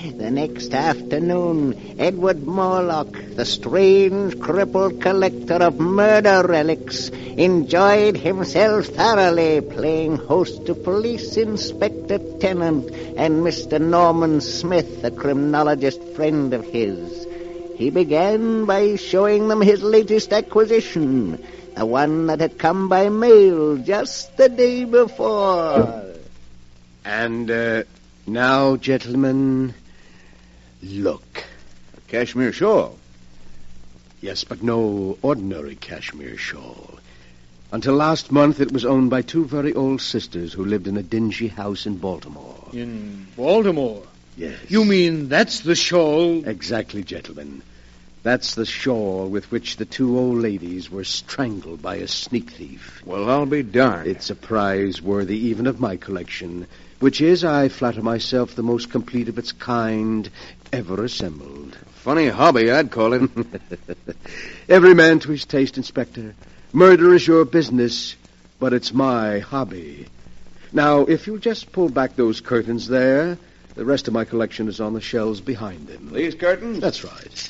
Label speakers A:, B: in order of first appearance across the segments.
A: The next afternoon, Edward Morlock, the strange crippled collector of murder relics, enjoyed himself thoroughly playing host to Police Inspector Tennant and Mr. Norman Smith, a criminologist friend of his. He began by showing them his latest acquisition, the one that had come by mail just the day before.
B: And now, gentlemen, look.
C: A cashmere shawl.
B: Yes, but no ordinary cashmere shawl. Until last month, it was owned by two very old sisters who lived in a dingy house in Baltimore.
D: In Baltimore?
B: Yes.
D: You mean that's the shawl?
B: Exactly, gentlemen. That's the shawl with which the two old ladies were strangled by a sneak thief.
C: Well, I'll be darned.
B: It's a prize worthy even of my collection, which is, I flatter myself, the most complete of its kind ever assembled.
C: Funny hobby, I'd call it.
B: Every man to his taste, Inspector. Murder is your business, but it's my hobby. Now, if you'll just pull back those curtains there, the rest of my collection is on the shelves behind them.
C: These curtains?
B: That's right.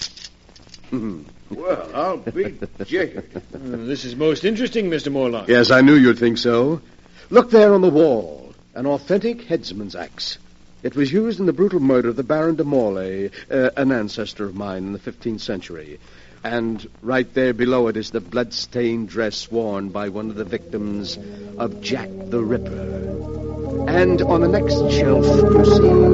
C: Well, I'll be jiggered.
D: This is most interesting, Mr. Morlock.
B: Yes, I knew you'd think so. Look there on the wall. An authentic headsman's axe. It was used in the brutal murder of the Baron de Morlaix, an ancestor of mine in the 15th century. And right there below it is the blood-stained dress worn by one of the victims of Jack the Ripper. And on the next shelf, you see...